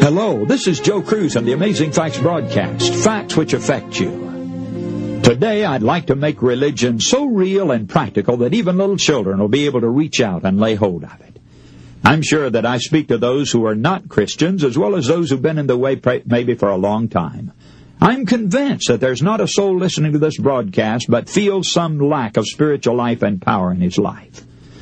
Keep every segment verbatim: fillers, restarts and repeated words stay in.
Hello, this is Joe Cruz on the Amazing Facts broadcast, facts which affect you. Today, I'd like to make religion so real and practical that even little children will be able to reach out and lay hold of it. I'm sure that I speak to those who are not Christians as well as those who've been in the way maybe for a long time. I'm convinced that there's not a soul listening to this broadcast but feels some lack of spiritual life and power in his life.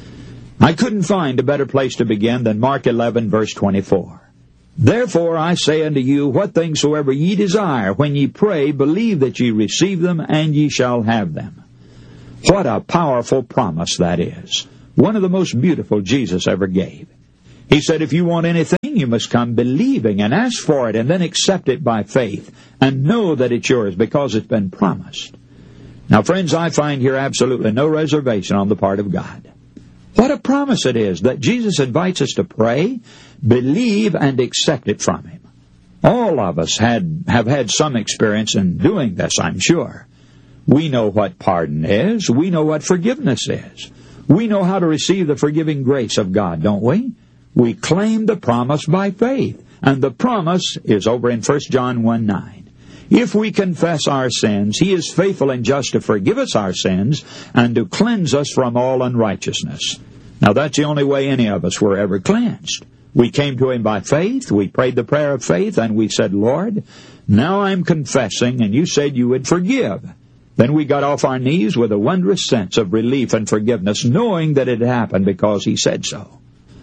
I couldn't find a better place to begin than Mark eleven, verse twenty-four. Therefore I say unto you, what things soever ye desire, when ye pray, believe that ye receive them, and ye shall have them. What a powerful promise that is. One of the most beautiful Jesus ever gave. He said, if you want anything, you must come believing and ask for it, and then accept it by faith, and know that it's yours because it's been promised. Now, friends, I find here absolutely no reservation on the part of God. What a promise it is that Jesus invites us to pray, believe, and accept it from Him. All of us had have had some experience in doing this, I'm sure. We know what pardon is. We know what forgiveness is. We know how to receive the forgiving grace of God, don't we? We claim the promise by faith, and the promise is over in First John one nine. If we confess our sins, He is faithful and just to forgive us our sins and to cleanse us from all unrighteousness. Now, that's the only way any of us were ever cleansed. We came to Him by faith, we prayed the prayer of faith, and we said, Lord, now I'm confessing, and You said You would forgive. Then we got off our knees with a wondrous sense of relief and forgiveness, knowing that it had happened because He said so.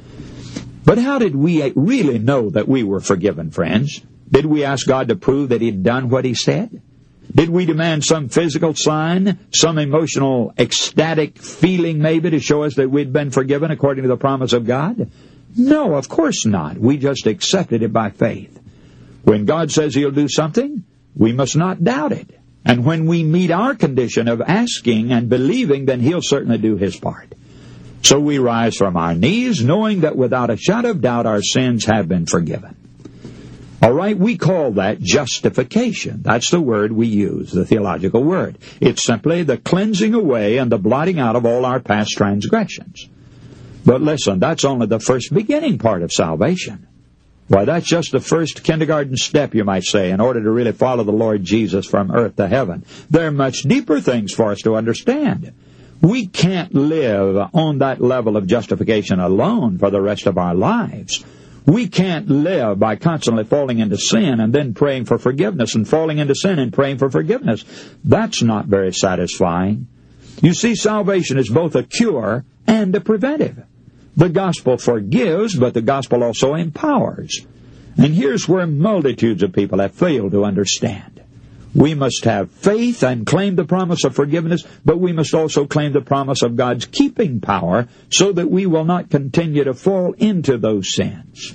But how did we really know that we were forgiven, friends? Did we ask God to prove that He'd done what He said? Did we demand some physical sign, some emotional, ecstatic feeling maybe to show us that we'd been forgiven according to the promise of God? No, of course not. We just accepted it by faith. When God says He'll do something, we must not doubt it. And when we meet our condition of asking and believing, then He'll certainly do His part. So we rise from our knees, knowing that without a shadow of doubt our sins have been forgiven. All right, we call that justification. That's the word we use, the theological word. It's simply the cleansing away and the blotting out of all our past transgressions. But listen, that's only the first beginning part of salvation. Why, that's just the first kindergarten step, you might say, in order to really follow the Lord Jesus from earth to heaven. There are much deeper things for us to understand. We can't live on that level of justification alone for the rest of our lives. We can't live by constantly falling into sin and then praying for forgiveness and falling into sin and praying for forgiveness. That's not very satisfying. You see, salvation is both a cure and a preventive. The gospel forgives, but the gospel also empowers. And here's where multitudes of people have failed to understand. We must have faith and claim the promise of forgiveness, but we must also claim the promise of God's keeping power so that we will not continue to fall into those sins.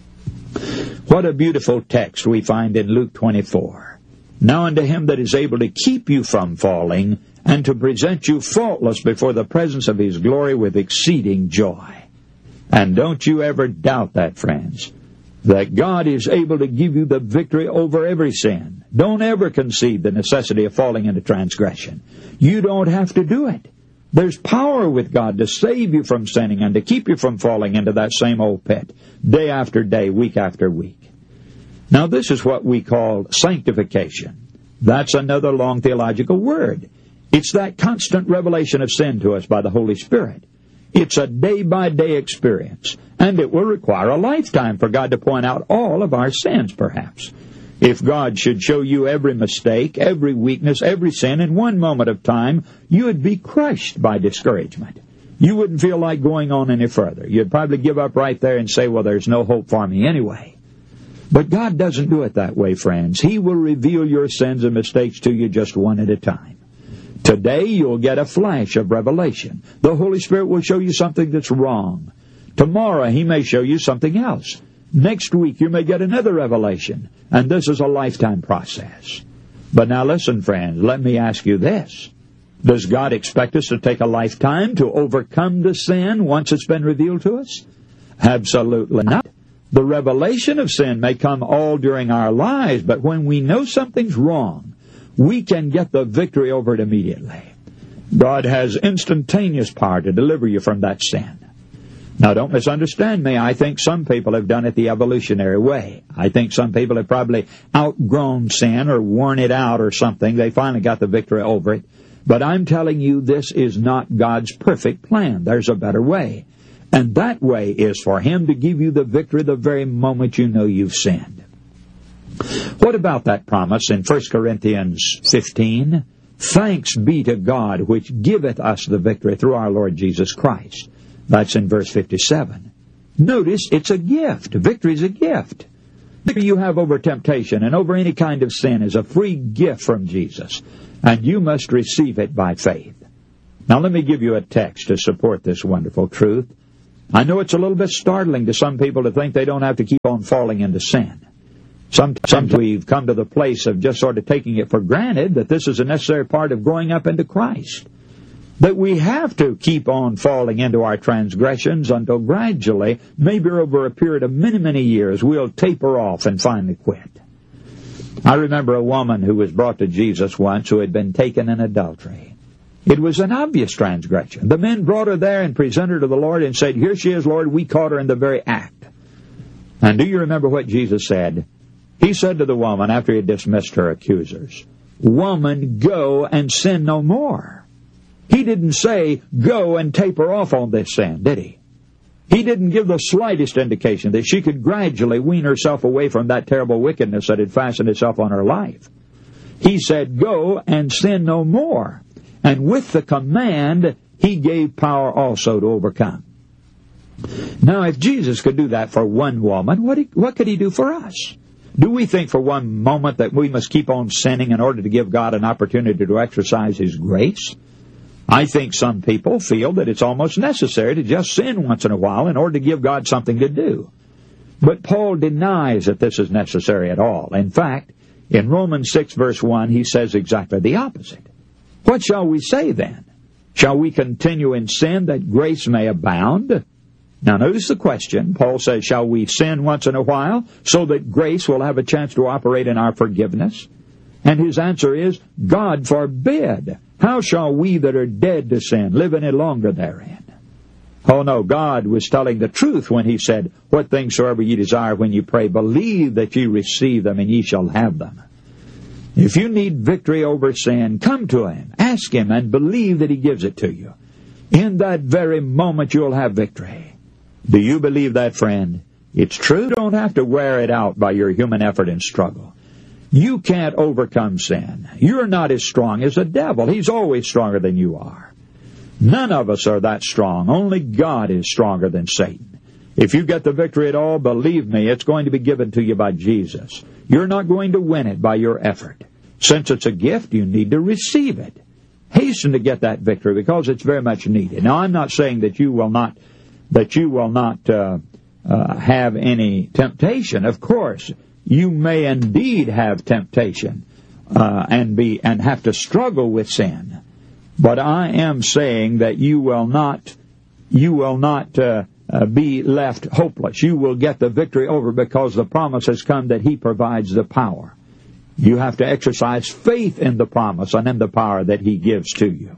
What a beautiful text we find in Luke twenty-four. Now unto Him that is able to keep you from falling and to present you faultless before the presence of His glory with exceeding joy. And don't you ever doubt that, friends, that God is able to give you the victory over every sin. Don't ever concede the necessity of falling into transgression. You don't have to do it. There's power with God to save you from sinning and to keep you from falling into that same old pit, day after day, week after week. Now, this is what we call sanctification. That's another long theological word. It's that constant revelation of sin to us by the Holy Spirit. It's a day-by-day experience, and it will require a lifetime for God to point out all of our sins, perhaps. If God should show you every mistake, every weakness, every sin in one moment of time, you would be crushed by discouragement. You wouldn't feel like going on any further. You'd probably give up right there and say, well, there's no hope for me anyway. But God doesn't do it that way, friends. He will reveal your sins and mistakes to you just one at a time. Today, you'll get a flash of revelation. The Holy Spirit will show you something that's wrong. Tomorrow, He may show you something else. Next week, you may get another revelation. And this is a lifetime process. But now listen, friends, let me ask you this. Does God expect us to take a lifetime to overcome the sin once it's been revealed to us? Absolutely not. The revelation of sin may come all during our lives, but when we know something's wrong, we can get the victory over it immediately. God has instantaneous power to deliver you from that sin. Now, don't misunderstand me. I think some people have done it the evolutionary way. I think some people have probably outgrown sin or worn it out or something. They finally got the victory over it. But I'm telling you, this is not God's perfect plan. There's a better way. And that way is for Him to give you the victory the very moment you know you've sinned. What about that promise in First Corinthians fifteen? Thanks be to God, which giveth us the victory through our Lord Jesus Christ. That's in verse fifty-seven. Notice it's a gift. Victory is a gift. The victory you have over temptation and over any kind of sin is a free gift from Jesus, and you must receive it by faith. Now let me give you a text to support this wonderful truth. I know it's a little bit startling to some people to think they don't have to keep on falling into sin. Sometimes we've come to the place of just sort of taking it for granted that this is a necessary part of growing up into Christ. That we have to keep on falling into our transgressions until gradually, maybe over a period of many, many years, we'll taper off and finally quit. I remember a woman who was brought to Jesus once who had been taken in adultery. It was an obvious transgression. The men brought her there and presented her to the Lord and said, "Here she is, Lord, we caught her in the very act." And do you remember what Jesus said? He said to the woman after he had dismissed her accusers, "Woman, go and sin no more." He didn't say, "Go and taper off on this sin," did he? He didn't give the slightest indication that she could gradually wean herself away from that terrible wickedness that had fastened itself on her life. He said, "Go and sin no more." And with the command, He gave power also to overcome. Now, if Jesus could do that for one woman, what, he, what could He do for us? Do we think for one moment that we must keep on sinning in order to give God an opportunity to exercise His grace? I think some people feel that it's almost necessary to just sin once in a while in order to give God something to do. But Paul denies that this is necessary at all. In fact, in Romans six verse one, he says exactly the opposite. What shall we say then? Shall we continue in sin that grace may abound? Now notice the question. Paul says, shall we sin once in a while so that grace will have a chance to operate in our forgiveness? And his answer is, God forbid. How shall we that are dead to sin live any longer therein? Oh no, God was telling the truth when He said, what things soever ye desire when you pray, believe that ye receive them and ye shall have them. If you need victory over sin, come to Him, ask Him, and believe that He gives it to you. In that very moment you'll have victory. Do you believe that, friend? It's true. You don't have to wear it out by your human effort and struggle. You can't overcome sin. You're not as strong as the devil. He's always stronger than you are. None of us are that strong. Only God is stronger than Satan. If you get the victory at all, believe me, it's going to be given to you by Jesus. You're not going to win it by your effort. Since it's a gift, you need to receive it. Hasten to get that victory because it's very much needed. Now, I'm not saying that you will not that you will not uh, uh, have any temptation. Of course, you may indeed have temptation uh, and be and have to struggle with sin. But I am saying that you will not you will not uh, uh, be left hopeless. You will get the victory over because the promise has come that He provides the power. You have to exercise faith in the promise and in the power that He gives to you.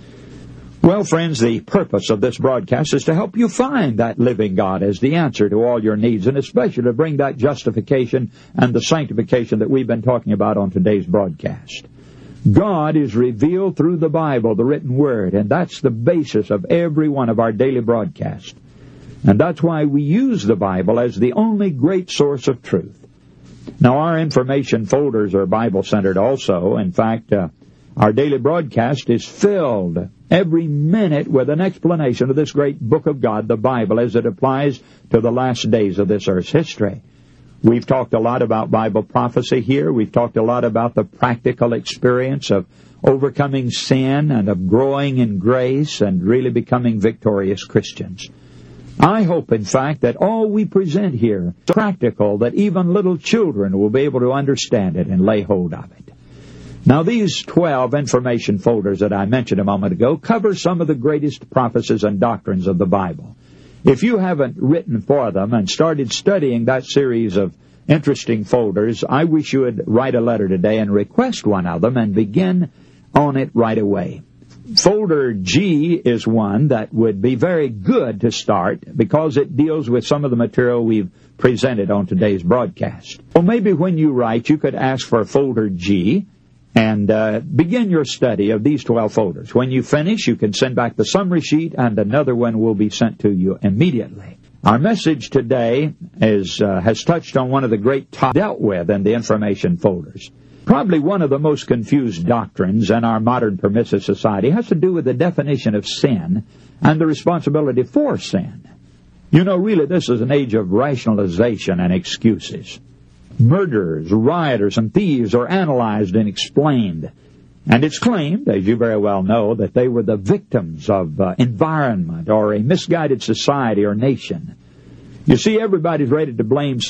Well, friends, the purpose of this broadcast is to help you find that living God as the answer to all your needs, and especially to bring that justification and the sanctification that we've been talking about on today's broadcast. God is revealed through the Bible, the written Word, and that's the basis of every one of our daily broadcasts. And that's why we use the Bible as the only great source of truth. Now, our information folders are Bible-centered also. In fact, uh, our daily broadcast is filled every minute with an explanation of this great book of God, the Bible, as it applies to the last days of this earth's history. We've talked a lot about Bible prophecy here. We've talked a lot about the practical experience of overcoming sin and of growing in grace and really becoming victorious Christians. I hope, in fact, that all we present here is practical, that even little children will be able to understand it and lay hold of it. Now, these twelve information folders that I mentioned a moment ago cover some of the greatest prophecies and doctrines of the Bible. If you haven't written for them and started studying that series of interesting folders, I wish you would write a letter today and request one of them and begin on it right away. Folder G is one that would be very good to start because it deals with some of the material we've presented on today's broadcast. Well, maybe when you write, you could ask for Folder G and uh, begin your study of these twelve folders. When you finish, you can send back the summary sheet, and another one will be sent to you immediately. Our message today is uh, has touched on one of the great topics dealt with in the information folders. Probably one of the most confused doctrines in our modern permissive society has to do with the definition of sin and the responsibility for sin. You know, really, this is an age of rationalization and excuses. Murderers, rioters, and thieves are analyzed and explained. And it's claimed, as you very well know, that they were the victims of uh, environment or a misguided society or nation. You see, everybody's ready to blame